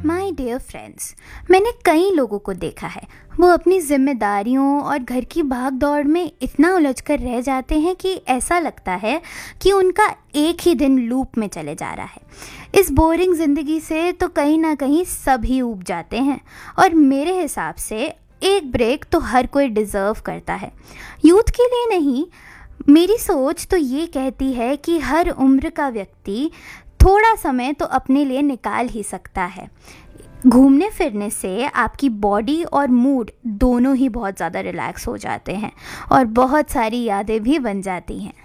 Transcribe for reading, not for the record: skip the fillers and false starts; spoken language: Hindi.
माय डियर फ्रेंड्स, मैंने कई लोगों को देखा है। वो अपनी जिम्मेदारियों और घर की भाग दौड़ में इतना उलझकर रह जाते हैं कि ऐसा लगता है कि उनका एक ही दिन लूप में चले जा रहा है। इस बोरिंग ज़िंदगी से तो कहीं ना कहीं सभी ऊब जाते हैं और मेरे हिसाब से एक ब्रेक तो हर कोई डिज़र्व करता है। यूथ के लिए नहीं, मेरी सोच तो ये कहती है कि हर उम्र का व्यक्ति थोड़ा समय तो अपने लिए निकाल ही सकता है। घूमने फिरने से आपकी बॉडी और मूड दोनों ही बहुत ज़्यादा रिलैक्स हो जाते हैं और बहुत सारी यादें भी बन जाती हैं।